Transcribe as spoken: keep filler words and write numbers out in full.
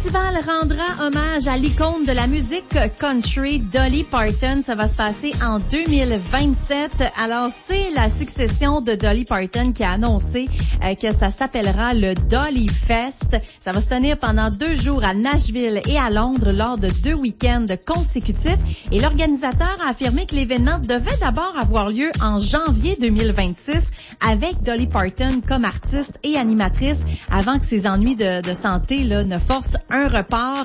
festival rendra hommage à l'icône de la musique country, Dolly Parton. Ça va se passer en deux mille vingt-sept. Alors, c'est la succession de Dolly Parton qui a annoncé euh, que ça s'appellera le Dolly Fest. Ça va se tenir pendant deux jours à Nashville et à Londres lors de deux week-ends consécutifs. Et l'organisateur a affirmé que l'événement devait d'abord avoir lieu en janvier deux mille vingt-six avec Dolly Parton comme artiste et animatrice avant que ses ennuis de, de santé là, ne forcent un report.